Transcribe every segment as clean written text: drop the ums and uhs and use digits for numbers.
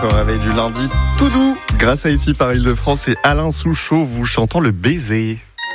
Au réveil du lundi, tout doux, grâce à Ici par Île-de-France et Alain Souchot vous chantant le baiser.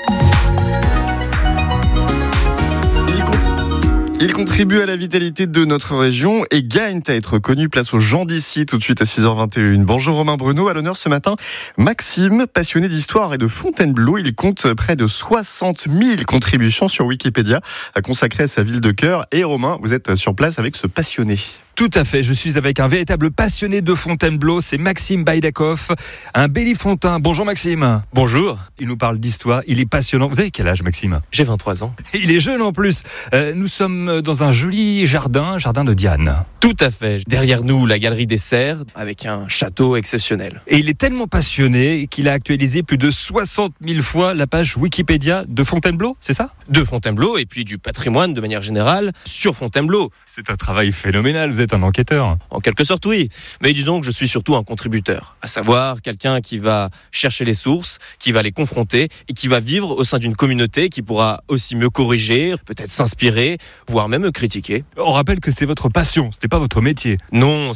Il contribue à la vitalité de notre région et gagne à être connu. Place aux gens d'ici tout de suite à 6h21. Bonjour Romain Bruno, à l'honneur ce matin, Maxime, passionné d'histoire et de Fontainebleau. Il compte près de 60 000 contributions sur Wikipédia consacrées à sa ville de cœur. Et Romain, vous êtes sur place avec ce passionné. Tout à fait, je suis avec un véritable passionné de Fontainebleau, c'est Maxime Baïdakov, un Bélifontain. Bonjour Maxime. Bonjour. Il nous parle d'histoire, il est passionnant. Vous avez quel âge Maxime ? J'ai 23 ans. Il est jeune en plus. Nous sommes dans un joli jardin de Diane. Tout à fait. Derrière nous, la galerie des Serres, avec un château exceptionnel. Et il est tellement passionné qu'il a actualisé plus de 60 000 fois la page Wikipédia de Fontainebleau, c'est ça ? De Fontainebleau et puis du patrimoine de manière générale sur Fontainebleau. C'est un travail phénoménal, vous êtes un enquêteur. En quelque sorte, oui. Mais disons que je suis surtout un contributeur. À savoir, quelqu'un qui va chercher les sources, qui va les confronter et qui va vivre au sein d'une communauté qui pourra aussi me corriger, peut-être s'inspirer, voire même me critiquer. On rappelle que c'est votre passion, ce n'est pas votre métier. Non,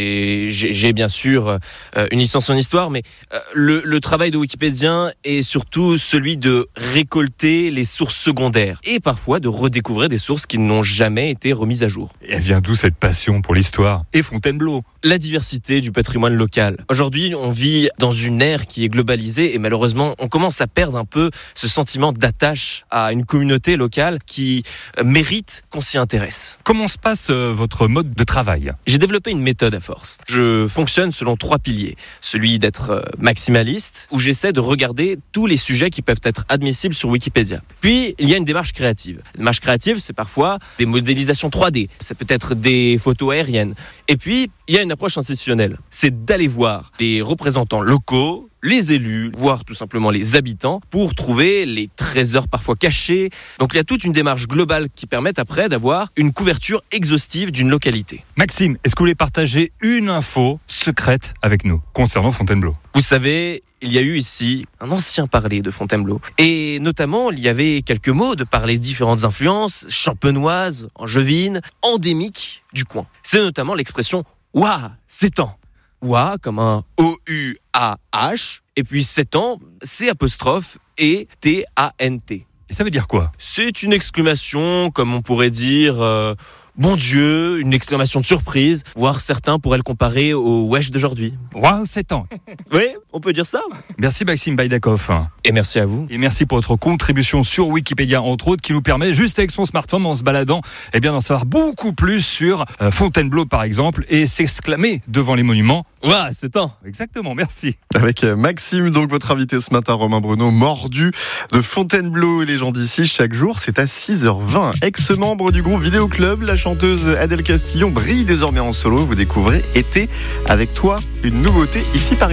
j'ai bien sûr une licence en histoire, mais le travail de wikipédien est surtout celui de récolter les sources secondaires et parfois de redécouvrir des sources qui n'ont jamais été remises à jour. Et elle vient d'où cette passion pour l'histoire et Fontainebleau ? La diversité du patrimoine local. Aujourd'hui, on vit dans une ère qui est globalisée et malheureusement, on commence à perdre un peu ce sentiment d'attache à une communauté locale qui mérite qu'on s'y intéresse. Comment se passe votre mode de travail ? J'ai développé une méthode à force. Je fonctionne selon 3 piliers. Celui d'être maximaliste, où j'essaie de regarder tous les sujets qui peuvent être admissibles sur Wikipédia. Puis, il y a une démarche créative. La démarche créative, c'est parfois des modélisations 3D. Ça peut être des photos aériennes. Et puis, il y a une approche institutionnelle. C'est d'aller voir des représentants locaux, les élus, voire tout simplement les habitants, pour trouver les trésors parfois cachés. Donc il y a toute une démarche globale qui permet après d'avoir une couverture exhaustive d'une localité. Maxime, est-ce que vous voulez partager une info secrète avec nous concernant Fontainebleau ? Vous savez, il y a eu ici un ancien parler de Fontainebleau. Et notamment, il y avait quelques mots de par les différentes influences champenoises, angevines, endémiques du coin. C'est notamment l'expression « Ouah, c'est temps ». Ouah comme un O-U-A-H, et puis 7 ans, C'-E-T-A-N-T. Et ça veut dire quoi ? C'est une exclamation, comme on pourrait dire, bon Dieu, une exclamation de surprise, voire certains pourraient le comparer au wesh d'aujourd'hui. Waouh, 7 ans. Oui, on peut dire ça. Merci Maxime Baïdakov. Et merci à vous. Et merci pour votre contribution sur Wikipédia, entre autres, qui nous permet, juste avec son smartphone, en se baladant, d'en savoir beaucoup plus sur Fontainebleau, par exemple, et s'exclamer devant les monuments. Ouah, c'est temps. Exactement, merci. Avec Maxime, donc votre invité ce matin, Romain Bruno, mordu de Fontainebleau et les gens d'ici, chaque jour, c'est à 6h20. Ex-membre du groupe Vidéo Club, la chanteuse Adèle Castillon brille désormais en solo. Vous découvrez Été avec toi, une nouveauté ici par